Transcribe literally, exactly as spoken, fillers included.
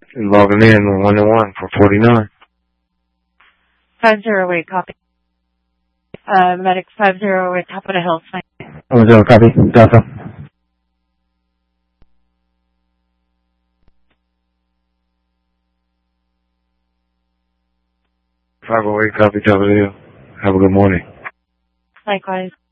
Logging in on one oh one for forty-nine. five zero eight, copy. Uh, medic five zero eight, top of the hill. Oh, zero, copy. Delta. five oh eight, copy, W. Have a good morning. Likewise.